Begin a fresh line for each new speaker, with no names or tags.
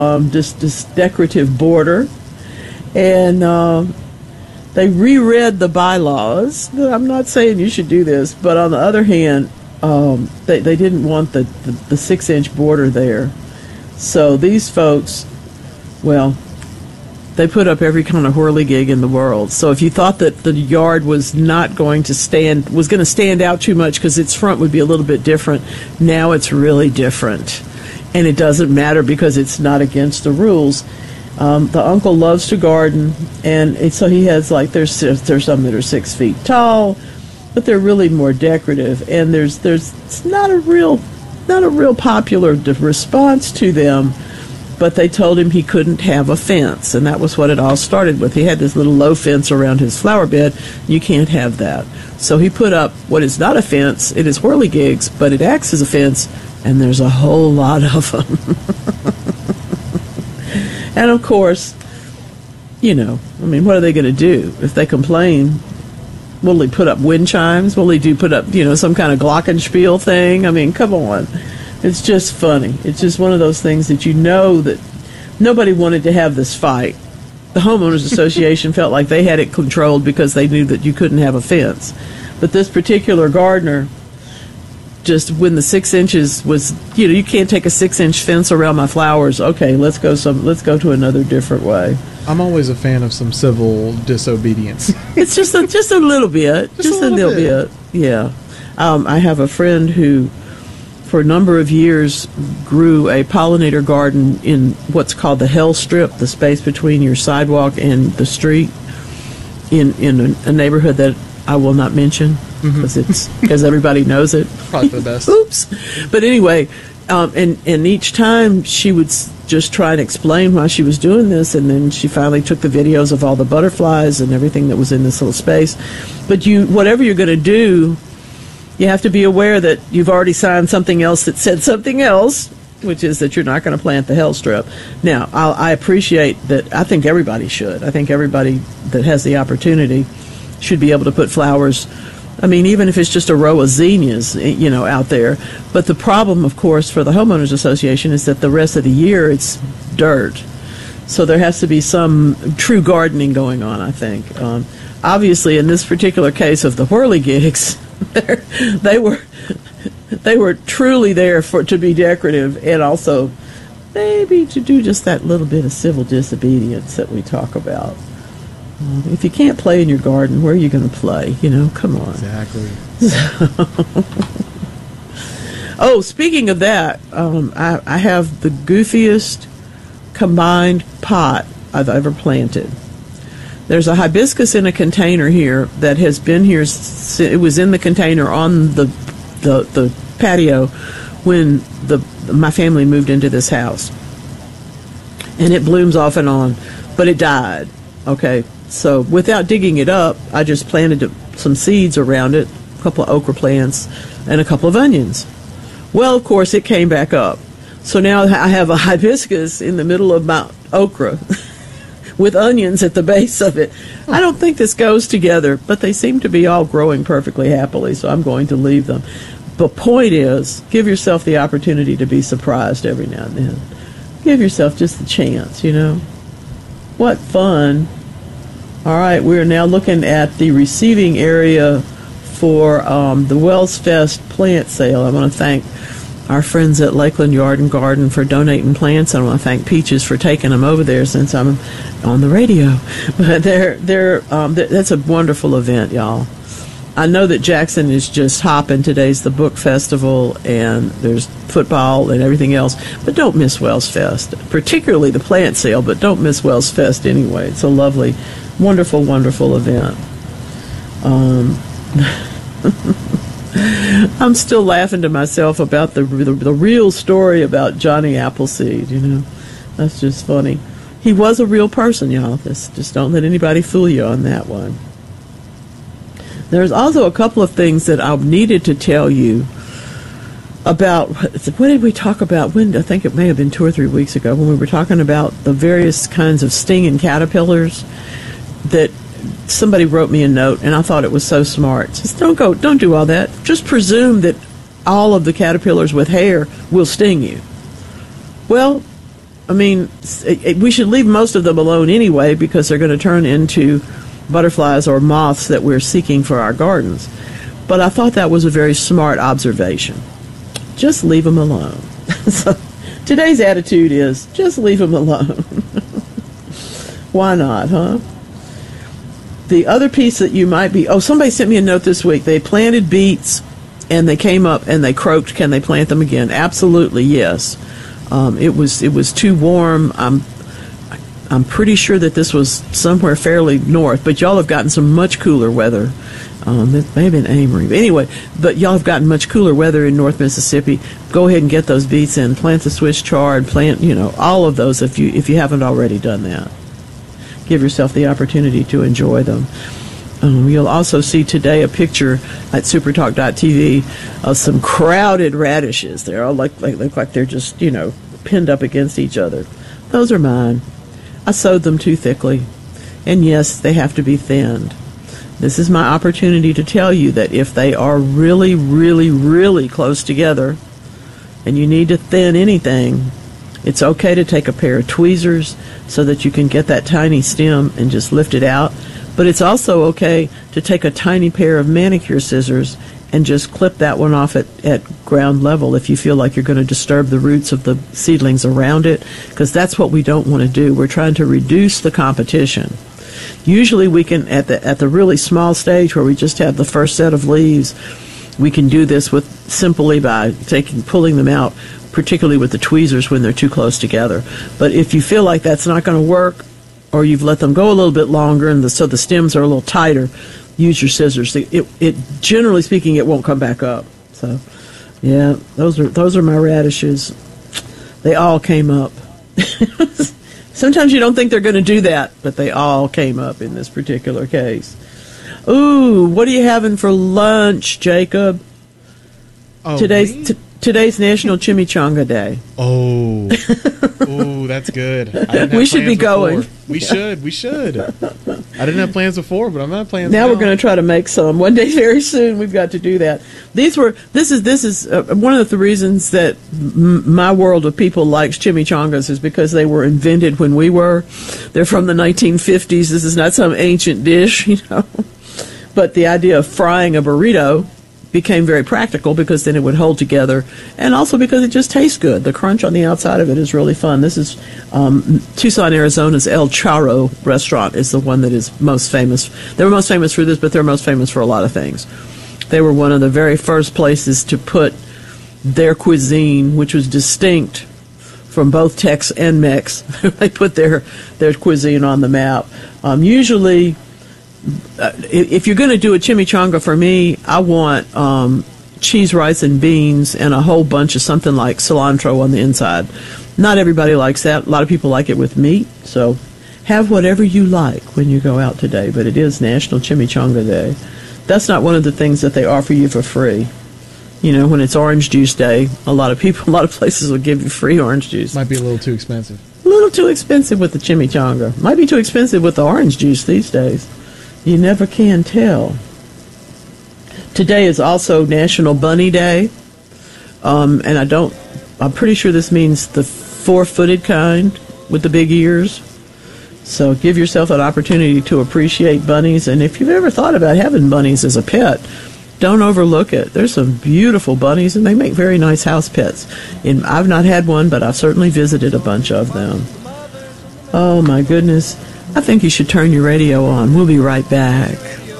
this decorative border, and they reread the bylaws. I'm not saying you should do this, but on the other hand, they didn't want the 6-inch border there. So these folks, well, they put up every kind of whirligig in the world. So if you thought that the yard was not going to stand out too much because its front would be a little bit different, now it's really different. And it doesn't matter because it's not against the rules. The uncle loves to garden, and so he has, like, there's some that are 6 feet tall, but they're really more decorative. And it's not a real popular response to them. But they told him he couldn't have a fence, and that was what it all started with. He had this little low fence around his flower bed. You can't have that. So he put up what is not a fence. It is whirligigs, but it acts as a fence, and there's a whole lot of them. And, of course, what are they going to do? If they complain, will he put up wind chimes? Will he put up, some kind of glockenspiel thing? I mean, come on. It's just funny. It's just one of those things that that nobody wanted to have this fight. The homeowners association felt like they had it controlled because they knew that you couldn't have a fence. But this particular gardener, just when the 6 inches was, you can't take a 6-inch fence around my flowers. Okay, let's go to another different way.
I'm always a fan of some civil disobedience.
It's just a little bit. Just a little bit. Yeah. I have a friend who, for a number of years, grew a pollinator garden in what's called the Hell Strip, the space between your sidewalk and the street, in a neighborhood that I will not mention because everybody knows it.
Probably the best.
Oops. But anyway, and each time she would just try and explain why she was doing this, and then she finally took the videos of all the butterflies and everything that was in this little space. But whatever you're going to do, you have to be aware that you've already signed something else that said something else, which is that you're not going to plant the Hell Strip. Now, I appreciate that. I think everybody should. I think everybody that has the opportunity should be able to put flowers. I mean, even if it's just a row of zinnias, out there. But the problem, of course, for the Homeowners Association is that the rest of the year it's dirt. So there has to be some true gardening going on, I think. Obviously, in this particular case of the whirligigs, they were truly there to be decorative, and also maybe to do just that little bit of civil disobedience that we talk about. If you can't play in your garden, where are you going to play? Come on.
Exactly.
Oh, speaking of that, I have the goofiest combined pot I've ever planted. There's a hibiscus in a container here that has been here. It was in the container on the patio when my family moved into this house, and it blooms off and on, but it died. Okay, so without digging it up, I just planted some seeds around it, a couple of okra plants, and a couple of onions. Well, of course, it came back up. So now I have a hibiscus in the middle of my okra with onions at the base of it. I don't think this goes together, but they seem to be all growing perfectly happily, so I'm going to leave them. The point is, give yourself the opportunity to be surprised every now and then. Give yourself just the chance, What fun. All right, we're now looking at the receiving area for the Wells Fest plant sale. I want to thank our friends at Lakeland Yard and Garden for donating plants. I want to thank Peaches for taking them over there since I'm on the radio. But that's a wonderful event, y'all. I know that Jackson is just hopping. Today's the book festival, and there's football and everything else. But don't miss Wells Fest, particularly the plant sale, but don't miss Wells Fest anyway. It's a lovely, wonderful, wonderful event. I'm still laughing to myself about the real story about Johnny Appleseed, That's just funny. He was a real person, y'all. Just don't let anybody fool you on that one. There's also a couple of things that I needed to tell you about. What did we talk about? I think it may have been 2 or 3 weeks ago when we were talking about the various kinds of stinging caterpillars that somebody wrote me a note, and I thought it was so smart. Just don't do all that. Just presume that all of the caterpillars with hair will sting you. Well, I mean, we should leave most of them alone anyway because they're going to turn into butterflies or moths that we're seeking for our gardens. But I thought that was a very smart observation. Just leave them alone. So today's attitude is just leave them alone. Why not, huh? The other piece that you might be... Oh, somebody sent me a note this week. They planted beets, and they came up and they croaked. Can they plant them again? Absolutely, yes. It was too warm. I'm pretty sure that this was somewhere fairly north, but y'all have gotten some much cooler weather. It may have been Amory. But anyway, but y'all have gotten much cooler weather in North Mississippi. Go ahead and get those beets in. Plant the Swiss chard. Plant, all of those if you haven't already done that. Give yourself the opportunity to enjoy them. You'll also see today a picture at supertalk.tv of some crowded radishes. They're all look like they're just, pinned up against each other. Those are mine. I sowed them too thickly. And yes, they have to be thinned. This is my opportunity to tell you that if they are really, really, really close together and you need to thin anything, it's okay to take a pair of tweezers so that you can get that tiny stem and just lift it out. But it's also okay to take a tiny pair of manicure scissors and just clip that one off at ground level if you feel like you're going to disturb the roots of the seedlings around it, because that's what we don't want to do. We're trying to reduce the competition. Usually we can, at the really small stage where we just have the first set of leaves, we can do this simply by pulling them out, particularly with the tweezers when they're too close together. But if you feel like that's not going to work, or you've let them go a little bit longer and so the stems are a little tighter, use your scissors. It generally speaking, it won't come back up. So, yeah, those are my radishes. They all came up. Sometimes you don't think they're going to do that, but they all came up in this particular case. Ooh, what are you having for lunch, Jacob?
Oh,
Today's National Chimichanga Day.
Oh, that's good.
We should be going.
We should. I didn't have plans before, but I'm not plans
now. We're going to try to make some one day very soon. We've got to do that. This is one of the reasons that my world of people likes chimichangas is because they were invented when we were. They're from the 1950s. This is not some ancient dish, But the idea of frying a burrito became very practical because then it would hold together, and also because it just tastes good. The crunch on the outside of it is really fun. This is Tucson, Arizona's El Charro restaurant is the one that is most famous. They were most famous for this, but they're most famous for a lot of things. They were one of the very first places to put their cuisine, which was distinct from both Tex and Mex. They put their cuisine on the map. Usually, if you're going to do a chimichanga for me, I want cheese, rice, and beans and a whole bunch of something like cilantro on the inside. Not everybody likes that. A lot of people like it with meat. So have whatever you like when you go out today. But it is National Chimichanga Day. That's not one of the things that they offer you for free. When it's Orange Juice Day, a lot of places will give you free orange juice.
Might be a little too expensive.
A little too expensive with the chimichanga. Might be too expensive with the orange juice these days. You never can tell. Today is also National Bunny Day, and I'm pretty sure this means the four-footed kind with the big ears. So give yourself an opportunity to appreciate bunnies, and if you've ever thought about having bunnies as a pet, don't overlook it. There's some beautiful bunnies, and they make very nice house pets. And I've not had one, but I've certainly visited a bunch of them. Oh, my goodness. I think you should turn your radio on. We'll be right back.